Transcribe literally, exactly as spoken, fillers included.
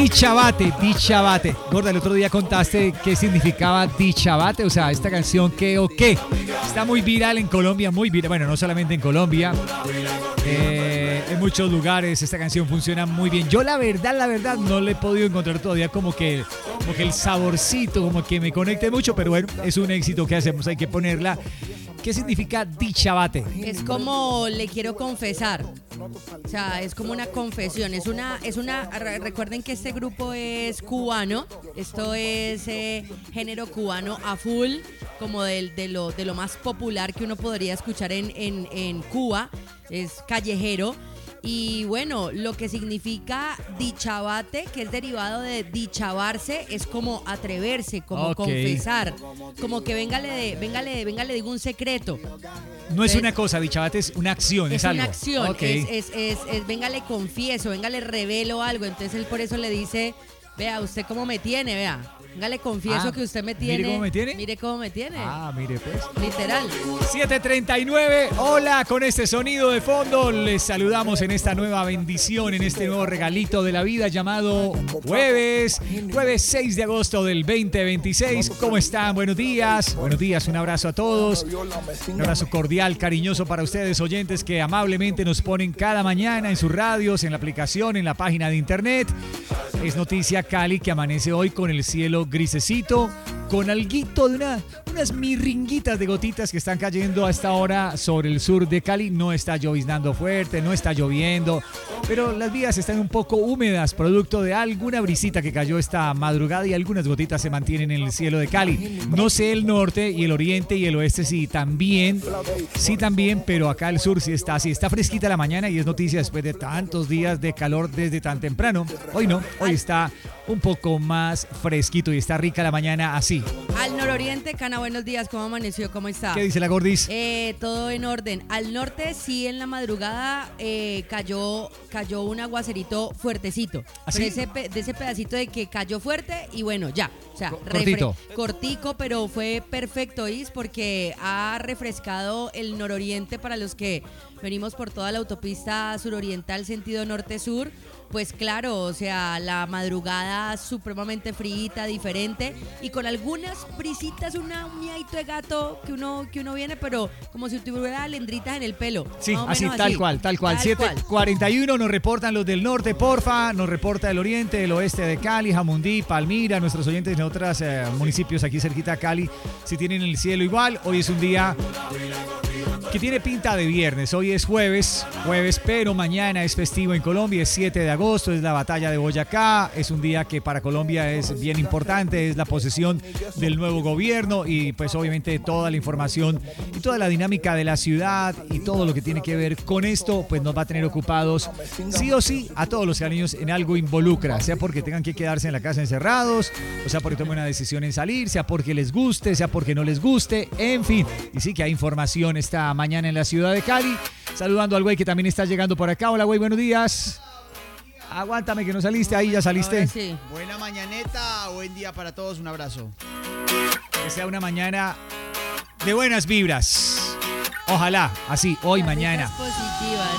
Dichabate, Dichabate. Gorda, el otro día contaste qué significaba Dichabate, o sea, esta canción qué o qué. Está muy viral en Colombia, muy viral, bueno, no solamente en Colombia, eh, en muchos lugares esta canción funciona muy bien. Yo la verdad, la verdad, no le he podido encontrar todavía como que, como que el saborcito, como que me conecte mucho, pero bueno, es un éxito que hacemos, hay que ponerla. ¿Qué significa Dichabate? Es como le quiero confesar. O sea, es como una confesión. Es una, es una. Recuerden que este grupo es cubano. Esto es eh, género cubano a full, como de, de, lo, de lo más popular que uno podría escuchar en, en, en Cuba. Es callejero. Y bueno, lo que significa dichabate, que es derivado de dichabarse, es como atreverse, como okay. confesar, como que véngale, de, véngale, véngale, digo un secreto. No es una cosa, dichabate es una acción, es, es algo. Es una acción, okay. es, es, es, es véngale confieso, véngale revelo algo. Entonces él por eso le dice, vea, usted cómo me tiene, vea. Venga, le confieso ah, que usted me tiene. ¿Mire cómo me tiene? Mire cómo me tiene. Ah, mire pues. Literal. siete treinta y nueve. Hola, con este sonido de fondo les saludamos en esta nueva bendición, en este nuevo regalito de la vida llamado jueves. Jueves seis de agosto del veinte veintiséis. ¿Cómo están? Buenos días. Buenos días, un abrazo a todos. Un abrazo cordial, cariñoso para ustedes, oyentes que amablemente nos ponen cada mañana en sus radios, en la aplicación, en la página de internet. Es noticia Cali que amanece hoy con el cielo grisecito, con alguito de una, unas mirringuitas de gotitas que están cayendo a esta hora sobre el sur de Cali. No está lloviznando fuerte, no está lloviendo, pero las vías están un poco húmedas, producto de alguna brisita que cayó esta madrugada y algunas gotitas se mantienen en el cielo de Cali. No sé el norte y el oriente y el oeste sí también, sí también, pero acá el sur sí está así. Está fresquita la mañana y es noticia después de tantos días de calor desde tan temprano. Hoy no, hoy está un poco más fresquito y está rica la mañana así. Al nororiente, Cana, buenos días, ¿cómo amaneció? ¿Cómo está? ¿Qué dice la Gordis? Eh, todo en orden. Al norte, sí, en la madrugada eh, cayó, cayó un aguacerito fuertecito. ¿Ah, sí? ese, de ese pedacito de que cayó fuerte y bueno, ya. O sea, cortito. Refre- cortico, pero fue perfecto, ¿is? Porque ha refrescado el nororiente para los que venimos por toda la autopista suroriental, sentido norte-sur. Pues claro, o sea, la madrugada supremamente fríita, diferente y con algunas brisitas, una, un miadito de gato que uno, que uno viene, pero como si tuviera alendritas en el pelo. Sí, así, tal así. cual, tal cual. Tal siete cuarenta y uno cual. Nos reportan los del norte, porfa, nos reporta el oriente, el oeste de Cali, Jamundí, Palmira, nuestros oyentes de otros eh, municipios aquí cerquita a Cali, si tienen el cielo igual. Hoy es un día que tiene pinta de viernes, hoy es jueves, jueves, pero mañana es festivo en Colombia, es siete de agosto, es la batalla de Boyacá, es un día que para Colombia es bien importante, es la posesión del nuevo gobierno y pues obviamente toda la información y toda la dinámica de la ciudad y todo lo que tiene que ver con esto, pues nos va a tener ocupados sí o sí a todos los caleños en algo involucra, sea porque tengan que quedarse en la casa encerrados, o sea porque tomen una decisión en salir, sea porque les guste, sea porque no les guste, en fin, y sí que hay información esta mañana en la ciudad de Cali. Saludando al güey que también está llegando por acá. Hola, güey, buenos días. Aguántame que no saliste, ahí ya saliste. Sí. Buena mañaneta, buen día para todos, un abrazo. Que sea una mañana de buenas vibras. Ojalá, así, hoy, Las mañana. vibras positivas.